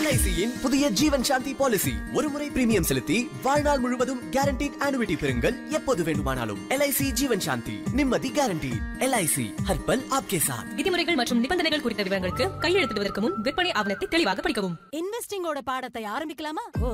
LIC-யின் புதிய ஜீவன் சாந்தி பாலிசி. ஒரு முறை பிரீமியம் செலுத்தி வாழ்நாள் முழுவதும் கேரண்டீட் ஆனுவிட்டி பெறுங்கள். எப்போது வேண்டுமானாலும். LIC ஜீவன் சாந்தி, நிம்மதி கேரண்டி. LIC हर पल आपके साथ. விதிமுறைகள் மற்றும் நிபந்தனைகள் குறித்த விவரங்களுக்கு கையெழுத்திடுவதற்கு முன் விற்பனை ஆவணத்தை தெளிவாக படிக்கவும். இன்வெஸ்டிங்கோட பாடத்தை ஆரம்பிக்கலாமா?